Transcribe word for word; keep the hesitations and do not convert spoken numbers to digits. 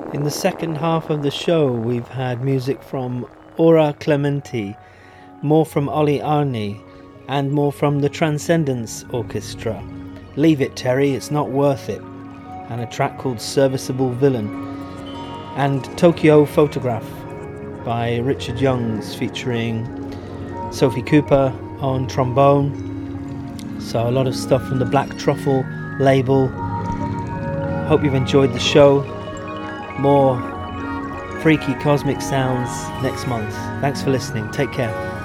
In the second half of the show, we've had music from Aura Clementi, more from Ollie Arni, and more from the Transcendence Orchestra. Leave It Terry, It's Not Worth It, and a track called Serviceable Villain, and Tokyo Photograph by Richard Youngs featuring Sophie Cooper on trombone. So a lot of stuff from the Black Truffle label. Hope you've enjoyed the show. More freaky cosmic sounds next month. Thanks for listening. Take care.